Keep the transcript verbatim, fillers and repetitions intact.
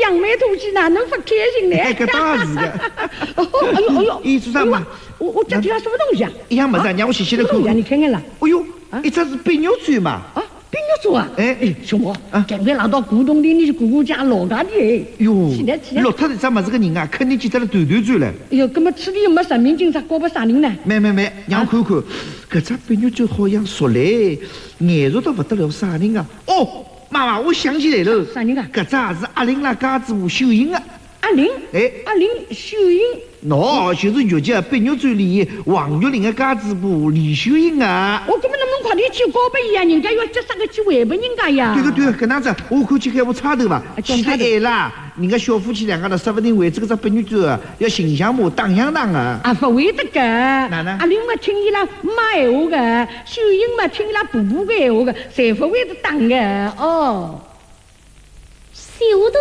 扬眉吐气，哪能不开心呢？ 哎，搿倒是的。 哦，哎呦哎呦， 伊做啥嘛？ 我我这条什么东西啊？ 一样么子，让我细细的看看。 你看看啦。 哎呦，一只是白牛嘴嘛。 啊，白牛嘴啊？ 哎哎，小莫，赶快拉到古董店里去估估价，老价的哎。 哟， 起来起来。 落脱这只么子个人啊，肯定记得了断断转了。 哎呦，搿么此地又没实名警察，告不啥人呢？ 没没没，让我看看，搿只白牛嘴好像熟嘞，眼熟到不得了，啥人啊？哦。妈妈，我想起来了， 啥人啊？ 搿只是阿玲拉家子户秀英啊。 阿玲？ 哎， 阿玲秀英。 喏，就是越剧白牛嘴里王玉玲的家子户李秀英啊。 我根本能不能快点去告白伊啊？人家要接啥个去回拨人家呀？ 对个对个，搿样子，我看去开部差头吧。现在爱啦，人家小夫妻两个头说不定为这个只白牛嘴要形象嘛，打相打啊。 啊，不会的个。 哪能？ 阿玲嘛听伊拉妈闲话个，秀英嘛听伊拉婆婆个闲话个，侪不会得打个哦。 秀